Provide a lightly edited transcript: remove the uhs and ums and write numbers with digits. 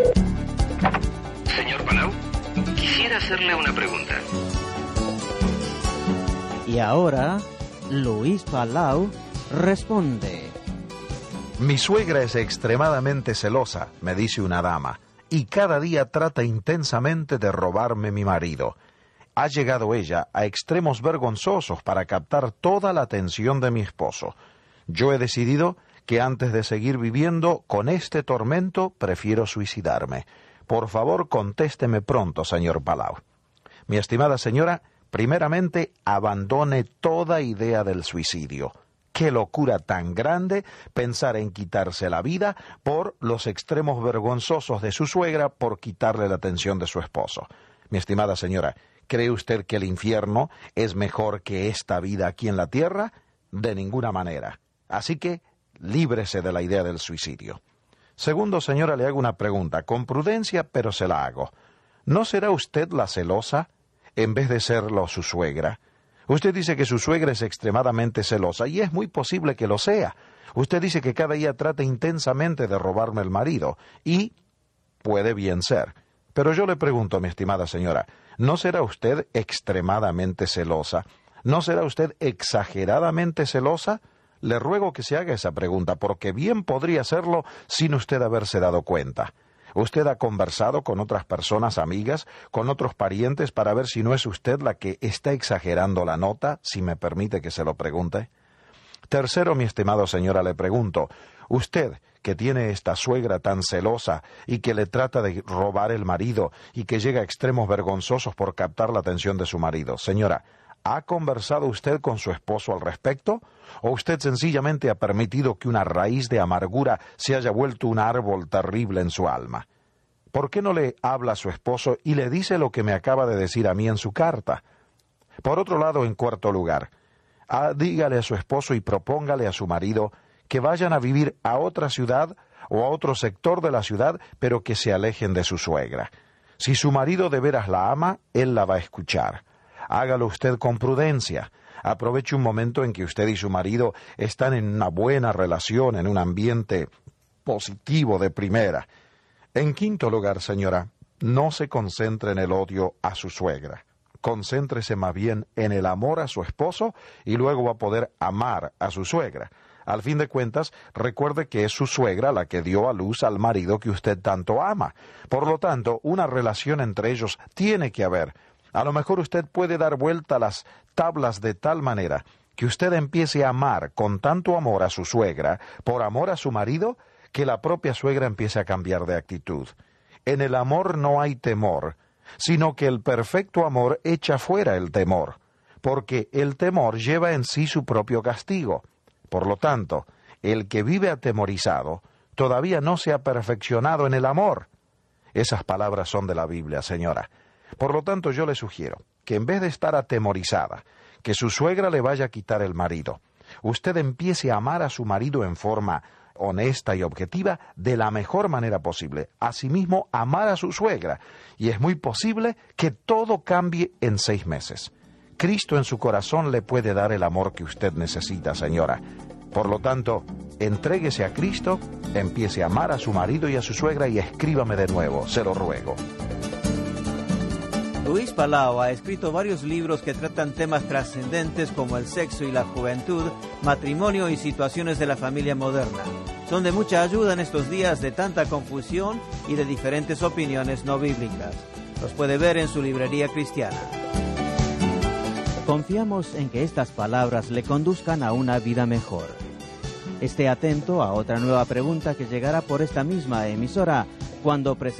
Señor Palau, quisiera hacerle una pregunta. Y ahora, Luis Palau responde. Mi suegra es extremadamente celosa, me dice una dama, y cada día trata intensamente de robarme mi marido. Ha llegado ella a extremos vergonzosos para captar toda la atención de mi esposo. Yo he decidido que antes de seguir viviendo con este tormento, prefiero suicidarme. Por favor, contésteme pronto, señor Palau. Mi estimada señora, primeramente, abandone toda idea del suicidio. Qué locura tan grande pensar en quitarse la vida por los extremos vergonzosos de su suegra por quitarle la atención de su esposo. Mi estimada señora, ¿cree usted que el infierno es mejor que esta vida aquí en la tierra? De ninguna manera. Así que, líbrese de la idea del suicidio. Segundo, señora, le hago una pregunta, con prudencia, pero se la hago. ¿No será usted la celosa en vez de serlo su suegra? Usted dice que su suegra es extremadamente celosa, y es muy posible que lo sea. Usted dice que cada día trata intensamente de robarme el marido, y puede bien ser. Pero yo le pregunto, mi estimada señora, ¿no será usted extremadamente celosa? ¿No será usted exageradamente celosa? Le ruego que se haga esa pregunta, porque bien podría hacerlo sin usted haberse dado cuenta. ¿Usted ha conversado con otras personas amigas, con otros parientes, para ver si no es usted la que está exagerando la nota, si me permite que se lo pregunte? Tercero, mi estimado señora, le pregunto, usted, que tiene esta suegra tan celosa y que le trata de robar el marido y que llega a extremos vergonzosos por captar la atención de su marido, señora, ¿ha conversado usted con su esposo al respecto? ¿O usted sencillamente ha permitido que una raíz de amargura se haya vuelto un árbol terrible en su alma? ¿Por qué no le habla a su esposo y le dice lo que me acaba de decir a mí en su carta? Por otro lado, en cuarto lugar, dígale a su esposo y propóngale a su marido que vayan a vivir a otra ciudad o a otro sector de la ciudad, pero que se alejen de su suegra. Si su marido de veras la ama, él la va a escuchar. Hágalo usted con prudencia. Aproveche un momento en que usted y su marido están en una buena relación, en un ambiente positivo de primera. En quinto lugar, señora, no se concentre en el odio a su suegra. Concéntrese más bien en el amor a su esposo y luego va a poder amar a su suegra. Al fin de cuentas, recuerde que es su suegra la que dio a luz al marido que usted tanto ama. Por lo tanto, una relación entre ellos tiene que haber. A lo mejor usted puede dar vuelta a las tablas de tal manera que usted empiece a amar con tanto amor a su suegra, por amor a su marido, que la propia suegra empiece a cambiar de actitud. En el amor no hay temor, sino que el perfecto amor echa fuera el temor, porque el temor lleva en sí su propio castigo. Por lo tanto, el que vive atemorizado todavía no se ha perfeccionado en el amor. Esas palabras son de la Biblia, señora. Por lo tanto, yo le sugiero que en vez de estar atemorizada, que su suegra le vaya a quitar el marido, usted empiece a amar a su marido en forma honesta y objetiva de la mejor manera posible. Asimismo, amar a su suegra, y es muy posible que todo cambie en 6 meses. Cristo en su corazón le puede dar el amor que usted necesita, señora. Por lo tanto, entréguese a Cristo, empiece a amar a su marido y a su suegra y escríbame de nuevo, se lo ruego. Luis Palau ha escrito varios libros que tratan temas trascendentes como el sexo y la juventud, matrimonio y situaciones de la familia moderna. Son de mucha ayuda en estos días de tanta confusión y de diferentes opiniones no bíblicas. Los puede ver en su librería cristiana. Confiamos en que estas palabras le conduzcan a una vida mejor. Esté atento a otra nueva pregunta que llegará por esta misma emisora cuando presentemos